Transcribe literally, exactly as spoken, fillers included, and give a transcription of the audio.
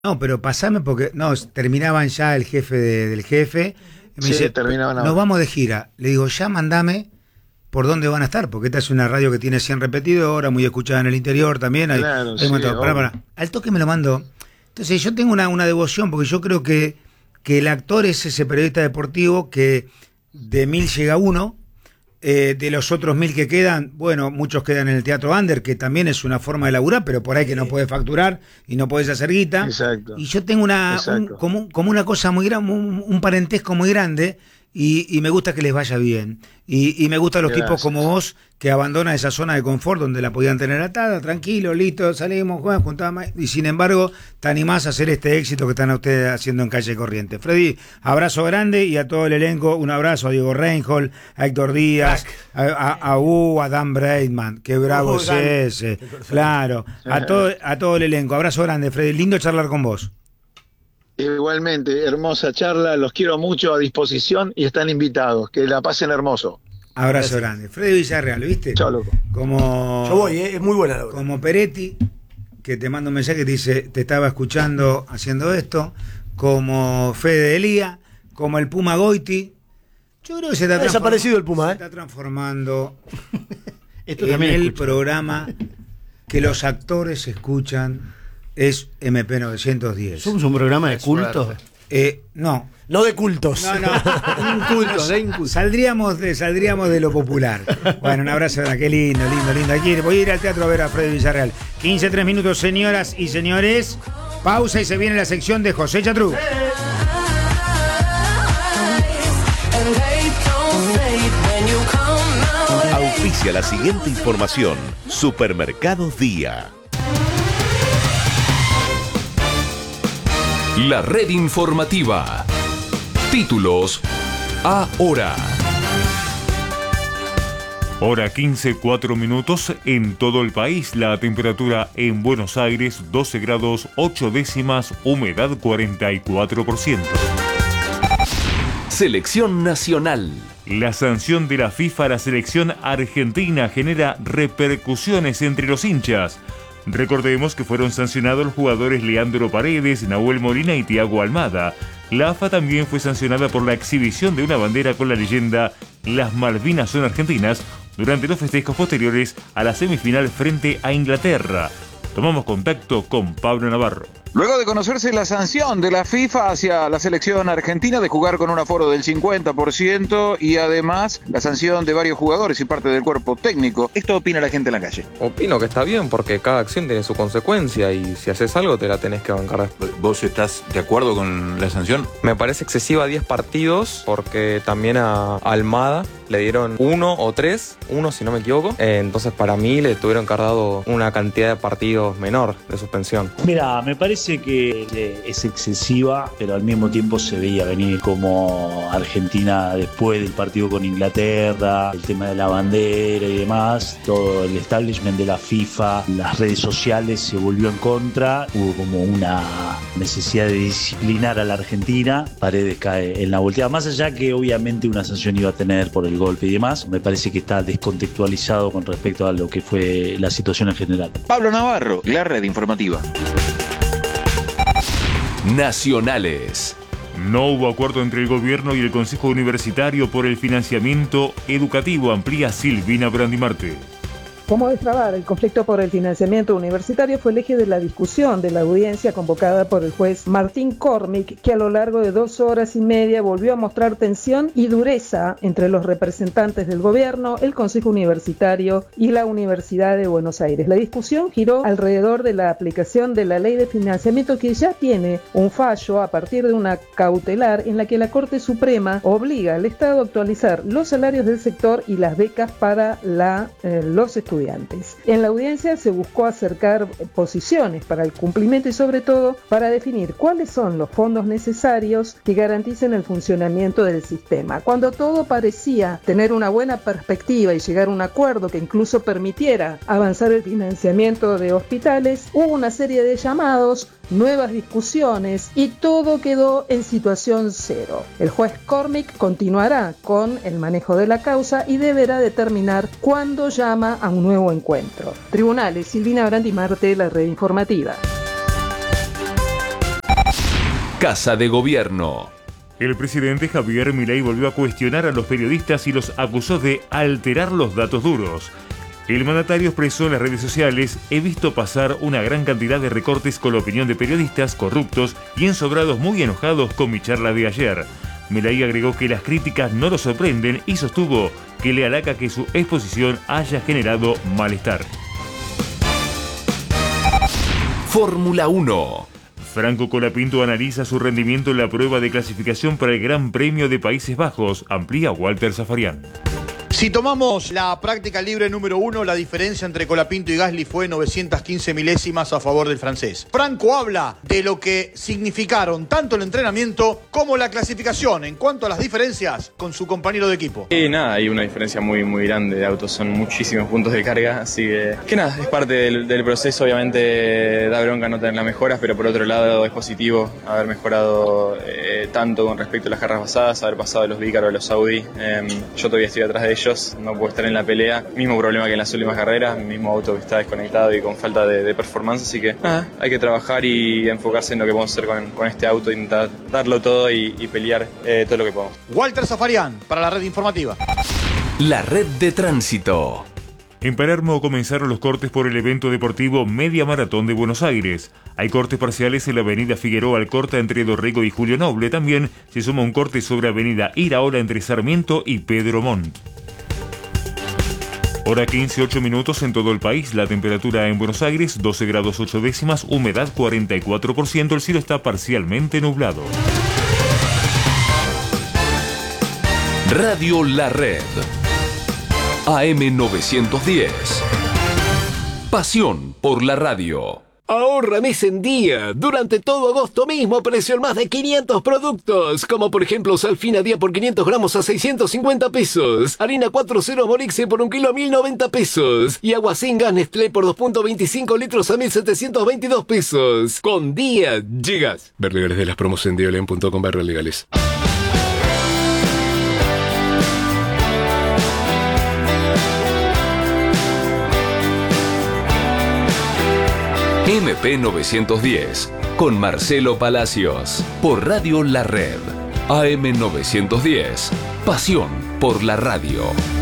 No, pero pasame porque, no, terminaban ya el jefe de- del jefe. Me Sí, dice, terminaban nos ahora. vamos de gira. Le digo, ya mandame por dónde van a estar, porque esta es una radio que tiene cien repetidoras, muy escuchada en el interior también. Hay, Claro, hay sí, un montón. Pará, obvio. pará. Al toque me lo mandó. Entonces yo tengo una, una devoción, porque yo creo que, que el actor es ese periodista deportivo que de mil llega uno. Eh, de los otros mil que quedan, bueno, muchos quedan en el teatro under, que también es una forma de laburar, pero por ahí que no puedes facturar y no puedes hacer guita. Exacto. Y yo tengo una un- Exacto. como, un- como una cosa muy grande, un, un parentesco muy grande, y, y me gusta que les vaya bien. Y, y me gustan los tipos Gracias. como vos, que abandonan esa zona de confort donde la podían tener atada, tranquilo, listo, salimos, jugamos, juntamos, y sin embargo te animás a hacer este éxito que están ustedes haciendo en Calle Corriente. Freddy, abrazo grande, y a todo el elenco un abrazo, a Diego Reinhold, a Héctor Díaz, a, a, a Hugo, a Dan Breitman, qué bravo Oh, es Dan. ese, claro, a todo, a todo el elenco, abrazo grande, Freddy, lindo charlar con vos. Igualmente, hermosa charla, los quiero mucho, a disposición y están invitados. Que la pasen hermoso. Abrazo Gracias. grande. Freddy Villarreal, ¿viste? Chao, loco. Como, Yo voy, ¿eh? Es muy buena la obra. como Peretti, que te manda un mensaje que te dice, te estaba escuchando haciendo esto, como Fede Elía, como el Puma Goiti. Yo creo que se está, Ha desaparecido el Puma, se ¿eh? está transformando Esto en también el escucho. programa que los actores escuchan, es M P novecientos diez. Somos un programa de Es culto. suerte. Eh, no, No de cultos. no, no. Incultos, de incultos. Saldríamos de, saldríamos de lo popular. Bueno, un abrazo, qué lindo, lindo, lindo. Aquí voy a ir al teatro a ver a Freddy Villarreal. quince, tres minutos, señoras y señores. Pausa y se viene la sección de José Chatrú. Auspicia la siguiente información. Supermercados Día. La red informativa. Títulos ahora. Hora quince, cuatro minutos en todo el país. La temperatura en Buenos Aires doce grados ocho décimas, humedad cuarenta y cuatro por ciento. Selección nacional. La sanción de la FIFA a la selección argentina genera repercusiones entre los hinchas. Recordemos que fueron sancionados los jugadores Leandro Paredes, Nahuel Molina y Thiago Almada. La A F A también fue sancionada por la exhibición de una bandera con la leyenda "Las Malvinas son argentinas" durante los festejos posteriores a la semifinal frente a Inglaterra. Tomamos contacto con Pablo Navarro. Luego de conocerse la sanción de la FIFA hacia la selección argentina de jugar con un aforo del cincuenta por ciento y además la sanción de varios jugadores y parte del cuerpo técnico, ¿esto opina la gente en la calle? Opino que está bien porque cada acción tiene su consecuencia y si haces algo te la tenés que bancar después. ¿Vos estás de acuerdo con la sanción? Me parece excesiva diez partidos porque también a Almada le dieron uno o tres, uno si no me equivoco. Eh, entonces para mí le tuvieron que haber dado una cantidad de partidos menor de suspensión. Mira, me parece que es excesiva, pero al mismo tiempo se veía venir como Argentina después del partido con Inglaterra, el tema de la bandera y demás, todo el establishment de la FIFA, las redes sociales se volvió en contra, hubo como una necesidad de disciplinar a la Argentina, Paredes cae en la volteada, más allá que obviamente una sanción iba a tener por el golpe y demás, me parece que está descontextualizado con respecto a lo que fue la situación en general. Pablo Navarro, la red informativa. Nacionales. No hubo acuerdo entre el gobierno y el Consejo Universitario por el financiamiento educativo, amplía Silvina Brandimarte. Cómo destrabar el conflicto por el financiamiento universitario fue el eje de la discusión de la audiencia convocada por el juez Martín Cormick, que a lo largo de dos horas y media volvió a mostrar tensión y dureza entre los representantes del gobierno, el Consejo Universitario y la Universidad de Buenos Aires. La discusión giró alrededor de la aplicación de la ley de financiamiento, que ya tiene un fallo a partir de una cautelar en la que la Corte Suprema obliga al Estado a actualizar los salarios del sector y las becas para la, eh, los estudiantes. En la audiencia se buscó acercar posiciones para el cumplimiento y sobre todo para definir cuáles son los fondos necesarios que garanticen el funcionamiento del sistema. Cuando todo parecía tener una buena perspectiva y llegar a un acuerdo que incluso permitiera avanzar el financiamiento de hospitales, hubo una serie de llamados, nuevas discusiones y todo quedó en situación cero. El juez Cormick continuará con el manejo de la causa y deberá determinar cuándo llama a un nuevo encuentro. Tribunales, Silvina Brandimarte, la red informativa. Casa de Gobierno. El presidente Javier Milei volvió a cuestionar a los periodistas y los acusó de alterar los datos duros. El mandatario expresó en las redes sociales: he visto pasar una gran cantidad de recortes con la opinión de periodistas corruptos y ensobrados muy enojados con mi charla de ayer. Milei agregó que las críticas no lo sorprenden y sostuvo que le halaga que su exposición haya generado malestar. Fórmula uno. Franco Colapinto analiza su rendimiento en la prueba de clasificación para el Gran Premio de Países Bajos, amplía Walter Zafarian. Si tomamos la práctica libre número uno, la diferencia entre Colapinto y Gasly fue novecientas quince milésimas a favor del francés. Franco habla de lo que significaron tanto el entrenamiento como la clasificación en cuanto a las diferencias con su compañero de equipo. Y nada, hay una diferencia muy muy grande de autos, son muchísimos puntos de carga, así que, que nada, es parte del, del proceso. Obviamente da bronca no tener las mejoras, pero por otro lado es positivo haber mejorado eh, tanto con respecto a las carreras pasadas, haber pasado de los Vícaro a los Audi. Eh, yo todavía estoy atrás de ellos. No puedo estar en la pelea, mismo problema que en las últimas carreras, mismo auto que está desconectado y con falta de, de performance, así que nada, hay que trabajar y enfocarse en lo que podemos hacer con, con este auto, intentar darlo todo y, y pelear eh, todo lo que podamos. Walter Zafarian, para la red informativa. La red de tránsito. En Palermo comenzaron los cortes por el evento deportivo Media Maratón de Buenos Aires. Hay cortes parciales en la avenida Figueroa Alcorta entre Dorrego y Julio Noble. También se suma un corte sobre avenida Iraola entre Sarmiento y Pedro Montt. Hora quince, ocho minutos en todo el país. La temperatura en Buenos Aires, doce grados ocho décimas, humedad cuarenta y cuatro por ciento. El cielo está parcialmente nublado. Radio La Red. A M novecientos diez. Pasión por la radio. Ahorra mes en día. Durante todo agosto mismo precio en más de quinientos productos. Como por ejemplo Salfina día por quinientos gramos a seiscientos cincuenta pesos. Harina cuatro ceros Morixe por un kilo a mil noventa pesos. Y agua sin gas Nestlé por dos punto veinticinco litros a mil setecientos veintidós pesos. Con día llegas. Ver legales de las promos en diolen punto com barra legales. M P novecientos diez, con Marcelo Palacios, por Radio La Red. A M novecientos diez, pasión por la radio.